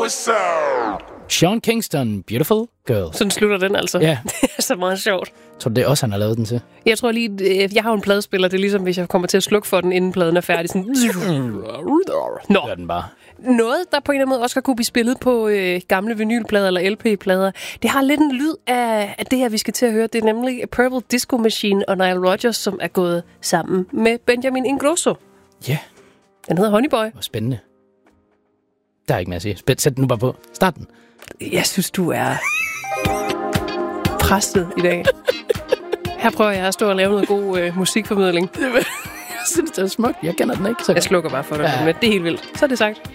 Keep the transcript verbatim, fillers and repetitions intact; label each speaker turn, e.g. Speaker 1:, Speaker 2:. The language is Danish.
Speaker 1: Sean Kingston, Beautiful Girl.
Speaker 2: Sådan slutter den altså.
Speaker 1: Ja.
Speaker 2: Det er så meget sjovt.
Speaker 1: Tror du, det er også, han har lavet den til?
Speaker 2: Jeg tror lige, jeg har jo en pladespiller. Det er ligesom, hvis jeg kommer til at slukke for den, inden pladen er færdig. Sådan... Nå.
Speaker 1: Gør den bare.
Speaker 2: Noget, der på en eller anden måde også kunne blive spillet på øh, gamle vinylplader eller L P-plader, det har lidt en lyd af, af det her, vi skal til at høre. Det er nemlig Purple Disco Machine og Nile Rodgers, som er gået sammen med Benjamin Ingrosso.
Speaker 1: Ja. Yeah.
Speaker 2: Den hedder Honey Boy.
Speaker 1: Hvor spændende. Der er ikke mere at sige. Spænd, sæt den nu bare på. Start den.
Speaker 2: Jeg synes, du er presset i dag. Her prøver jeg at stå og lave noget god øh, musikformidling.
Speaker 1: Jeg synes, det er smukt. Jeg kender den ikke. Så
Speaker 2: jeg slukker bare for dig. Ja. Men det er helt vildt. Så er det sagt.